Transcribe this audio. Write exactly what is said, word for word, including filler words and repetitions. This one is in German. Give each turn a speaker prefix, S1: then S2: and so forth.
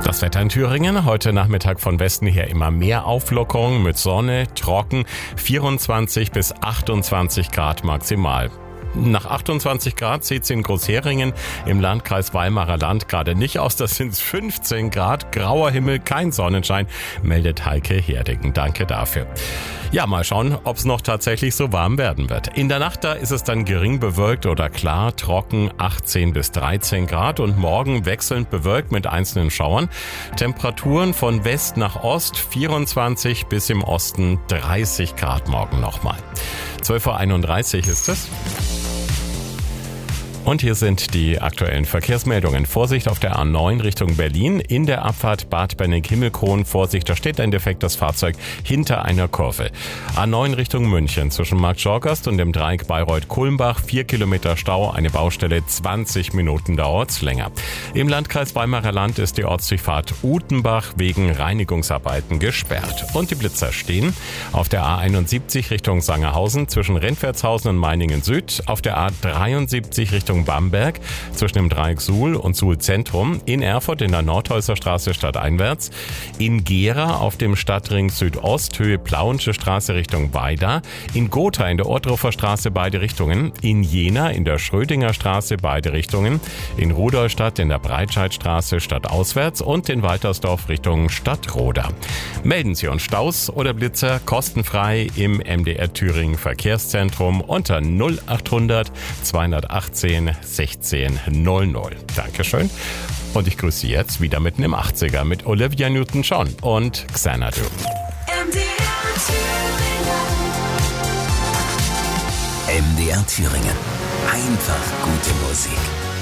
S1: Das Wetter in Thüringen, heute Nachmittag von Westen her immer mehr Auflockerung mit Sonne, trocken, vierundzwanzig bis achtundzwanzig Grad maximal. Nach achtundzwanzig Grad sieht es in Großheringen im Landkreis Weimarer Land gerade nicht aus. Das sind fünfzehn Grad, grauer Himmel, kein Sonnenschein, meldet Heike Herdegen. Danke dafür. Ja, mal schauen, ob es noch tatsächlich so warm werden wird. In der Nacht da ist es dann gering bewölkt oder klar, trocken, achtzehn bis dreizehn Grad und morgen wechselnd bewölkt mit einzelnen Schauern. Temperaturen von West nach Ost, vierundzwanzig bis im Osten dreißig Grad morgen nochmal. zwölf Uhr einunddreißig ist es. Und hier sind die aktuellen Verkehrsmeldungen. Vorsicht auf der A neun Richtung Berlin. In der Abfahrt Bad Bennig-Himmelkron. Vorsicht, da steht ein defektes Fahrzeug hinter einer Kurve. A neun Richtung München zwischen Markt Schorgast und dem Dreieck Bayreuth-Kulmbach. Vier Kilometer Stau, eine Baustelle, zwanzig Minuten dauert's länger. Im Landkreis Weimarer Land ist die Ortsdurchfahrt Utenbach wegen Reinigungsarbeiten gesperrt. Und die Blitzer stehen auf der A einundsiebzig Richtung Sangerhausen zwischen Rentwertshausen und Meiningen Süd. Auf der A dreiundsiebzig Richtung Bamberg zwischen dem Dreieck Suhl und Suhl Zentrum, in Erfurt in der Nordhäuser Straße stadteinwärts, in Gera auf dem Stadtring Südost Höhe Plauensche Straße Richtung Weida, in Gotha in der Ohrdruffer Straße beide Richtungen, in Jena in der Schrödinger Straße beide Richtungen, in Rudolstadt in der Breitscheidstraße stadtauswärts und in Waltersdorf Richtung Stadtroda. Melden Sie uns Staus oder Blitzer kostenfrei im M D R Thüringen Verkehrszentrum unter null achthundert zweihundertachtzehn sechzehn null null. Dankeschön. Und ich grüße Sie jetzt wieder mitten im achtziger mit Olivia Newton-John und Xanadu.
S2: M D R Thüringen.
S3: M D R Thüringen. Einfach gute Musik.